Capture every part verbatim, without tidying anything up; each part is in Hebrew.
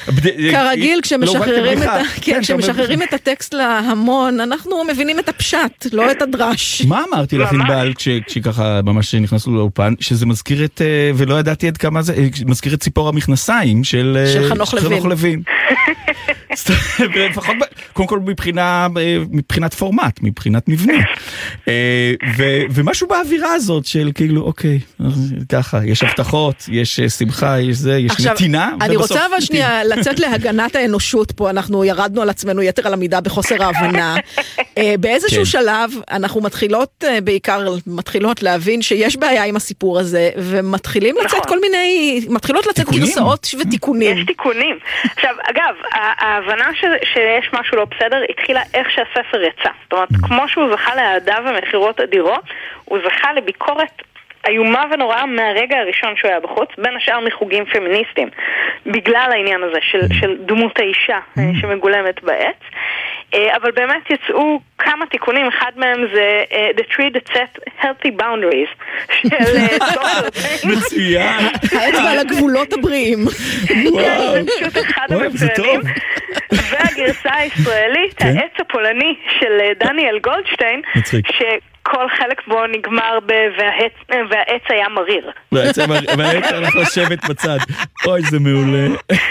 כרגיל, כשמשחררים את הטקסט להמון, אנחנו מבינים את הפשט, לא את הדרש. מה אמרתי לך ענבל, כשככה ממש נכנסנו לאופן, שזה מזכיר את, ולא ידעתי עד כמה זה, מזכיר את ציפור המכנסיים של חנוך לוין. לפחות, קודם כל מבחינת פורמט, מבחינת מבנה. ומשהו באווירה הזאת של כאילו, אוקיי, ככה, יש הבטחות, יש שמחה, יש זה, יש נתינה. אני רוצה אבל שנייה לצאת להגנת האנושות פה, אנחנו ירדנו על עצמנו יתר על המידה בחוסר ההבנה. באיזשהו שלב אנחנו מתחילות, בעיקר מתחילות להבין שיש בעיה עם הסיפור הזה, ומתחילים לצאת כל מיני, מתחילות לצאת גרסאות ותיקונים. יש תיקונים. עכשיו, אגב, ההבנה שיש משהו לא בסדר התחילה איך שהספר יצא. זאת אומרת, כמו שהוא זכה להעדה ומחירות אדירות, הוא זכה לביקורת איומה ונוראה מהרגע הראשון שהוא היה בחוץ, בין השאר מחוגים פמיניסטיים, בגלל העניין הזה של, של דמות האישה שמגולמת בעץ. אבל באמת יצאו כמה תיקונים, אחד מהם זה The Tree That Set Healthy Boundaries של מצוין. האצבע על הגבולות הבריאים. זה פשוט אחד המצוינים. והגרסה הישראלית, העץ הפולני של דניאל גולדשטיין, שכל חלק בו נגמר והעץ היה מריר. והעץ הלך לשבת בצד. אוי, זה מעולה.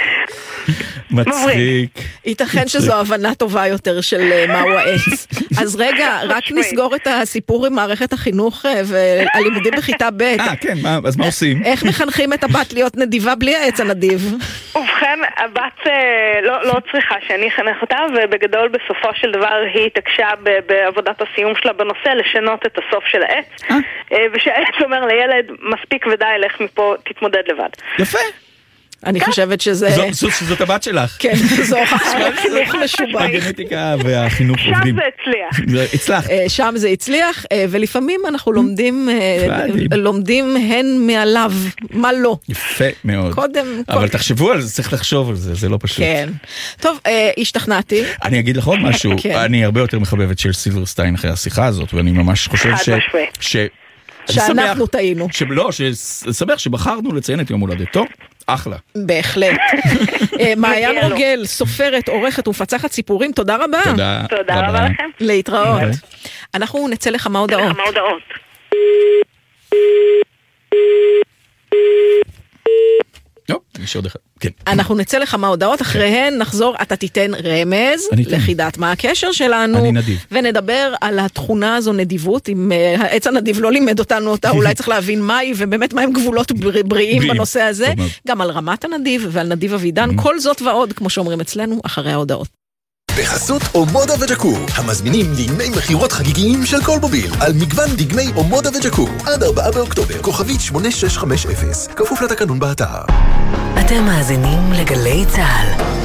מצחיק. ייתכן שזו הבנה טובה יותר של מהו העץ. אז רגע, רק נסגור את הסיפור עם מערכת החינוך והלימודים בכיתה ב'. אה, כן, אז מה עושים? איך מחנכים את הבת להיות נדיבה בלי העץ הנדיב? ובכן, הבת לא צריכה שאני אחנך אותה, ובגדול בסופו של דבר היא התעקשה בעבודת הסיום שלה בנושא לשנות את הסוף של העץ, ושהעץ אומר לילד, מספיק ודי, לך מפה, תתמודד לבד. יפה. אני חושבת שזה... זאת הבת שלך. כן, זו חינוך משובח. הגנטיקה והחינוך עובדים. שם זה הצליח. הצלח. שם זה הצליח, ולפעמים אנחנו לומדים, לומדים הן מעליו, מה לא. יפה מאוד. קודם... אבל תחשבו על זה, צריך לחשוב על זה, זה לא פשוט. כן. טוב, השתכנעתי. אני אגיד לך עוד משהו, אני הרבה יותר מחבב את של סילברסטיין אחרי השיחה הזאת, ואני ממש חושב ש... שאנחנו טעינו. לא, שסמך שבחרנו לציין את יום הולדתו. אחלה. בהחלט. מעיין רוגל, סופרת, עורכת ומפצחת סיפורים, תודה רבה. תודה. תודה רבה לכם. להתראות. אנחנו נצא לכמה הודעות. לכמה הודעות. לא, יש עוד אחד. כן. אנחנו נצא לכמה הודעות, אחריהן נחזור, אתה תיתן רמז לחידת מה הקשר שלנו. אני נדיב. ונדבר על התכונה הזו נדיבות, אם העץ הנדיב לא לימד אותנו אותה, אולי צריך להבין מהי, ובאמת מהם גבולות בריאים בנושא הזה. גם על רמת הנדיב ועל נדיב אבידן, כל זאת ועוד, כמו שאומרים אצלנו, אחרי ההודעות. בחסות אומודה וג'קור, המזמינים דגמי מחירות חגיגיים של כל מוביל, על מגוון דגמי אומודה וג'קור, עד ארבעה באוקטובר, כוכבית שמונה שש חמש אפס, כפוף לתקנון באתר. אתם מאזינים לגלי צהל.